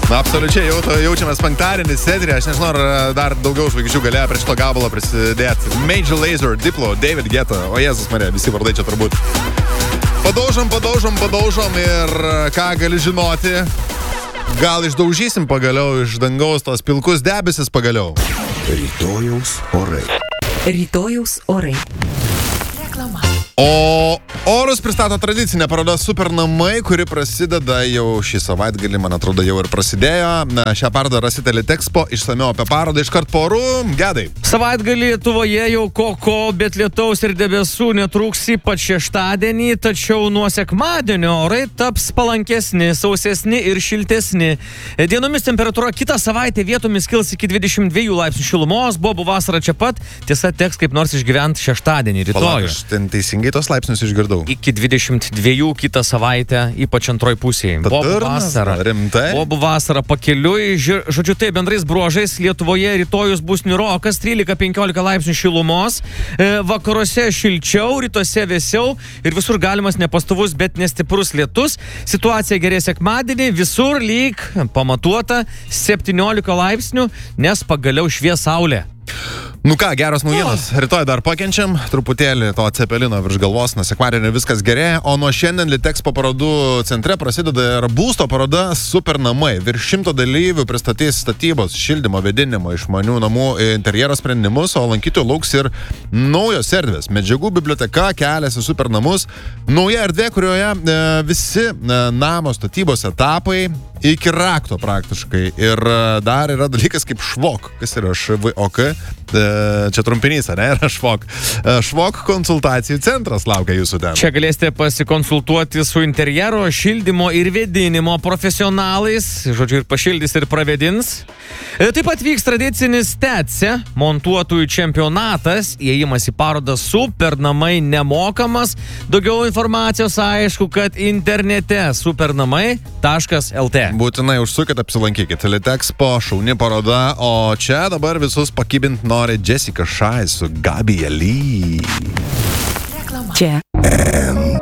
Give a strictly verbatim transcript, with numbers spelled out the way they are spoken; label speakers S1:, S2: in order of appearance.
S1: Na, absoliučiai, jau to jaučiamės penktadienis eterį, aš nežinau, ar dar daugiau žvaigždžių galėjo prieš to gabalą prisidėti. Major Lazer, Diplo, David Guetta, o Jėzus Marija, visi vardai čia turbūt. Padaužom, padaužom, padaužom ir ką gali žinoti, gal išdaužysim pagaliau iš dangaus tos pilkus debesis pagaliau.
S2: Rytojaus orai.
S3: Rytojaus orai. Reklama.
S1: O orus pristato tradicinė paroda Super namai, kuri prasideda jau šį savaitgalį, man atrodo, jau ir prasidėjo. Na, šią parodą rasite Litexpo, išsamiau apie parodą iškart po orų. Gedai.
S4: Savaitgalį Lietuvoje jau koko, bet lietaus ir debesų netrūks ypač šeštadienį, tačiau nuo sekmadienio orai taps palankesni, sausesni ir šiltesni. Dienomis temperatūra kitą savaitę vietomis kils iki dvidešimt dviejų laipsnių šilumos, bobų vasara čia pat, tiesa teks kaip nors išgyventi šeštadienį, rytoj.
S1: Aš ten teisingai tos laipsnius išgirdau.
S4: Iki dvidešimt dviejų kitą savaitę, ypač antroj pusėje. Bobų vasara.
S1: Rimtai?
S4: Bobų vasara pakeliui. Žodžiu, tai bendrais bruožais Lietuvoje rytojus bus niūrokas, trylika penkiolika laipsnių šilumos, vakaruose šilčiau, rytuose vėsiau ir visur galimas nepastovus, bet nestiprus lietus. Situacija gerės sekmadienį, visur lyg pamatuota septyniolika laipsnių, nes pagaliau švies saulė.
S1: Nu ką, geros naujienos. Rytoj dar pakenčiam, truputėlį to cepelino virš galvos, nuo sekmadienio viskas gerėja, o nuo šiandien Litexpo parodų centre prasideda ir būsto paroda Super namai. Virš šimto dalyvių pristatys statybos, šildymo, vėdinimo, išmanių namų interjero sprendimus, o lankytojų lauks ir naujos erdvės. Medžiagų biblioteka kelias į Super namus. Nauja erdvė, kurioje e, visi e, namo statybos etapai iki rakto praktiškai. Ir dar yra dalykas kaip švok. Kas yra š v o k? Čia trumpinys, ne? Yra švok. Švok konsultacijų centras laukia jūsų ten.
S4: Čia galėsite pasikonsultuoti su interjero, šildymo ir vėdinimo profesionalais. Žodžiu, ir pašildys, ir pravėdins. Taip pat vyks tradicinis Tece montuotojų čempionatas. Įėjimas į parodą Super namai nemokamas. Daugiau informacijos aišku, kad internete supernamai taškas el t.
S1: Būtinai užsukit, apsilankykit. Litexpo, šauni paroda, o čia dabar visus pakibint nori Jessica Shy su Gabija Lee.
S3: Čia